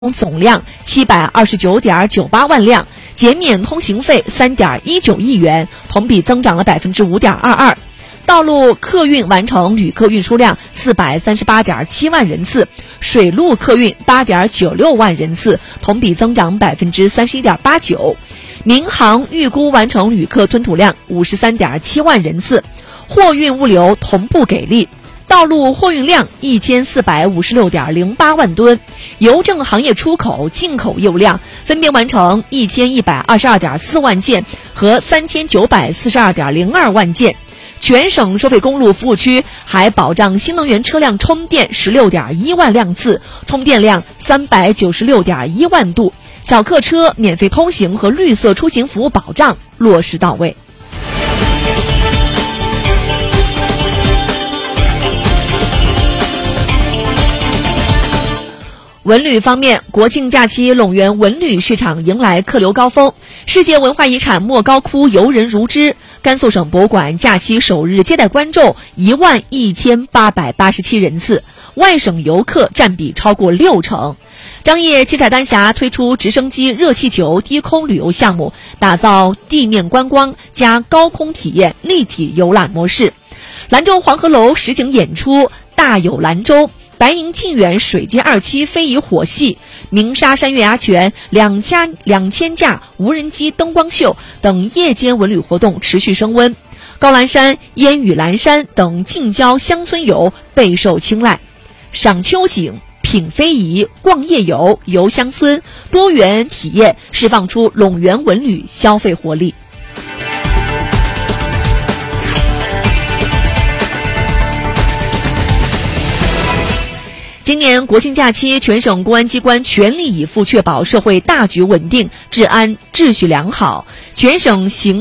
总量729.98万辆，减免通行费3.19亿元，同比增长了5.22%。道路客运完成旅客运输量438.7万人次，水陆客运8.96万人次，同比增长31.89%。民航预估完成旅客吞吐量53.7万人次，货运物流同步给力。道路货运量1456.08万吨，邮政行业出口、进口业务量分别完成1122.4万件和3942.02万件。全省收费公路服务区还保障新能源车辆充电16.1万辆次，充电量396.1万度，小客车免费通行和绿色出行服务保障落实到位。文旅方面，国庆假期陇源文旅市场迎来客流高峰，世界文化遗产莫高窟游人如织。甘肃省博物馆假期首日接待观众11887人次，外省游客占比超过60%。张掖七彩丹霞推出直升机热气球低空旅游项目，打造地面观光加高空体验立体游览模式。兰州黄鹤楼实景演出大有兰州，白银靖远水接2期非遗火戏，鸣沙山月牙泉2000架无人机灯光秀等夜间文旅活动持续升温。高兰山、烟雨蓝山等近郊乡村游备受青睐。赏秋景、品非遗、逛夜游、游乡村，多元体验释放出陇源文旅消费活力。今年国庆假期，全省公安机关全力以赴确保社会大局稳定、治安秩序良好，全省行